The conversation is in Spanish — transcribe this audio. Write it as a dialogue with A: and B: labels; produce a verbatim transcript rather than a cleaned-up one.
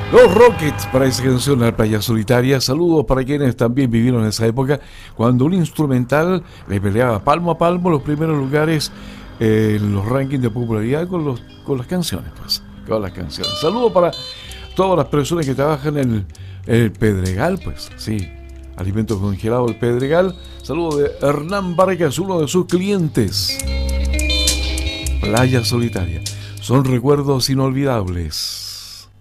A: Los Rockets para esa canción, La Playa Solitaria. Saludos para quienes también vivieron esa época cuando un instrumental le peleaba palmo a palmo los primeros lugares eh, en los rankings de popularidad con, los, con las canciones, pues, con las canciones. Saludos para todas las personas que trabajan en el, en el Pedregal, pues, sí, alimentos congelados del Pedregal. Saludos de Hernán Vargas, uno de sus clientes. Playa Solitaria, son recuerdos inolvidables.